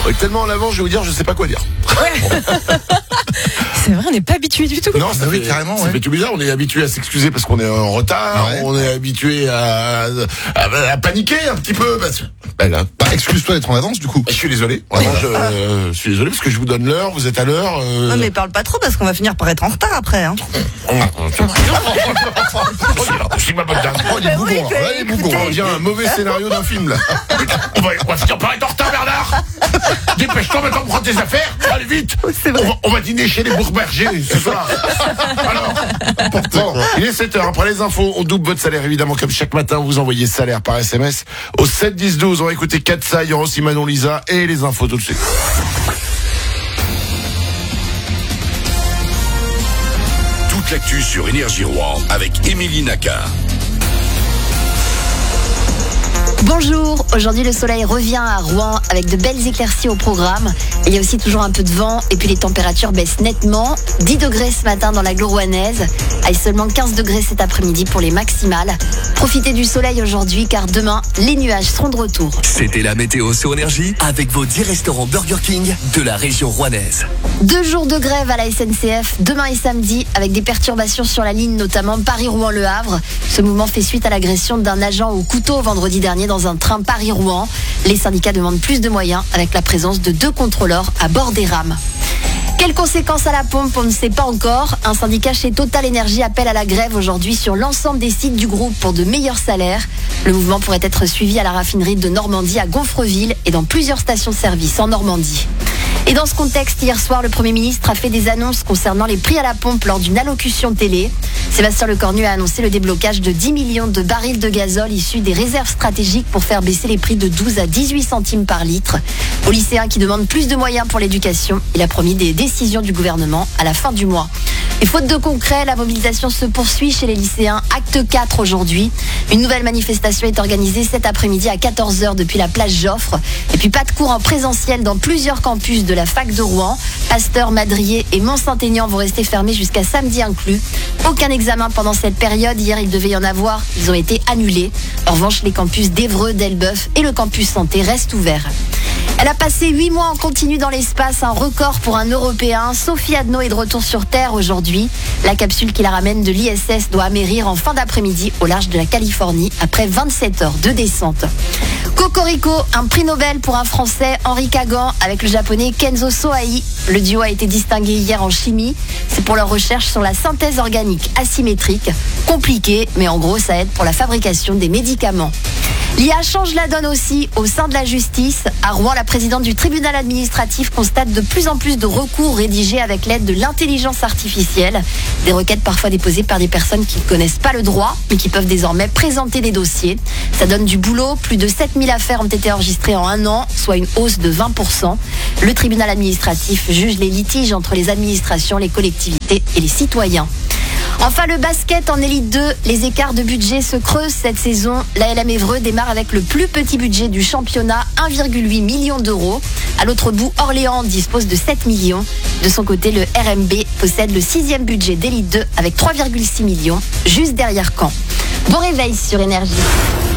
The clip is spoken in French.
Tellement en avant, je vais vous dire, je sais pas quoi dire. C'est vrai, on n'est pas habitué du tout. Non, ça fait carrément. Ça fait tout bizarre. On est habitué à s'excuser parce qu'on est en retard. Ouais. On est habitué à paniquer un petit peu. Excuse-toi d'être en avance du coup. Je suis désolé. Vraiment, je suis désolé parce que je vous donne l'heure. Vous êtes à l'heure. Non mais parle pas trop parce qu'on va finir par être en retard après. Hein. On dirait un mauvais scénario d'un film là. On va finir par être en retard, Bernard. Dépêche-toi maintenant, prends tes affaires. Allez vite. On va dîner chez les Bourg-Berger ce soir. Alors, bon, il est 7h. Après les infos, on double votre salaire évidemment comme chaque matin. Vous envoyez salaire par SMS au 7 10 12. On va écouter Katsa, il y aura aussi Manon Lisa et les infos tout de suite. Toute l'actu sur Énergie Rouen avec Émilie Naka. Bonjour, aujourd'hui le soleil revient à Rouen avec de belles éclaircies au programme. Il y a aussi toujours un peu de vent et puis les températures baissent nettement. 10 degrés ce matin dans l'agglo rouennaise, et seulement 15 degrés cet après-midi pour les maximales. Profitez du soleil aujourd'hui car demain, les nuages seront de retour. C'était la météo sur Énergie avec vos 10 restaurants Burger King de la région rouennaise. 2 jours de grève à la SNCF, demain et samedi, avec des perturbations sur la ligne, notamment Paris-Rouen-Le Havre. Ce mouvement fait suite à l'agression d'un agent au couteau vendredi dernier dans un train Paris-Rouen. Les syndicats demandent plus de moyens avec la présence de 2 contrôleurs à bord des rames. Quelles conséquences à la pompe, on ne sait pas encore. Un syndicat chez Total Energy appelle à la grève aujourd'hui sur l'ensemble des sites du groupe pour de meilleurs salaires. Le mouvement pourrait être suivi à la raffinerie de Normandie à Gonfreville et dans plusieurs stations-service en Normandie. Et dans ce contexte, hier soir, le Premier ministre a fait des annonces concernant les prix à la pompe lors d'une allocution télé. Sébastien Lecornu a annoncé le déblocage de 10 millions de barils de gazole issus des réserves stratégiques pour faire baisser les prix de 12 à 18 centimes par litre. Aux lycéens qui demandent plus de moyens pour l'éducation, il a promis des décisions du gouvernement à la fin du mois. Et faute de concret, la mobilisation se poursuit chez les lycéens. Acte 4 aujourd'hui. Une nouvelle manifestation est organisée cet après-midi à 14h depuis la plage Joffre. Et puis pas de cours en présentiel dans plusieurs campus de la fac de Rouen. Pasteur, Madrier et Mont-Saint-Aignan vont rester fermés jusqu'à samedi inclus. Aucun examen pendant cette période. Hier, il devait y en avoir. Ils ont été annulés. En revanche, les campus d'Évreux, d'Elbeuf et le campus Santé restent ouverts. Elle a passé 8 mois en continu dans l'espace, un record pour un Européen. Sophie Adno est de retour sur Terre aujourd'hui. La capsule qui la ramène de l'ISS doit amérir en fin d'après-midi au large de la Californie après 27 heures de descente. Cocorico, un prix Nobel pour un Français, Henri Kagan, avec le japonais Kenzo Sohai. Le duo a été distingué hier en chimie. C'est pour leur recherche sur la synthèse organique asymétrique. Compliqué, mais en gros, ça aide pour la fabrication des médicaments. L'IA change la donne aussi au sein de la justice. À Rouen, la présidente du tribunal administratif constate de plus en plus de recours rédigés avec l'aide de l'intelligence artificielle. Des requêtes parfois déposées par des personnes qui ne connaissent pas le droit, mais qui peuvent désormais présenter des dossiers. Ça donne du boulot. Plus de 7000 affaires ont été enregistrées en un an, soit une hausse de 20%. Le tribunal administratif juge les litiges entre les administrations, les collectivités et les citoyens. Enfin, le basket en élite 2, les écarts de budget se creusent cette saison. L'ALM Évreux démarre avec le plus petit budget du championnat, 1,8 million d'euros. À l'autre bout, Orléans dispose de 7 millions. De son côté, le RMB possède le 6e budget d'élite 2 avec 3,6 millions, juste derrière Caen. Bon réveil sur Énergie.